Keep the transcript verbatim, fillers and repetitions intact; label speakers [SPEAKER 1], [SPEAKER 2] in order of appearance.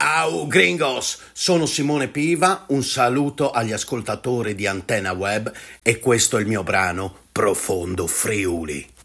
[SPEAKER 1] Au gringos, sono Simone Piva, un saluto agli ascoltatori di Antenna Web e questo è il mio brano Profondo Friuli.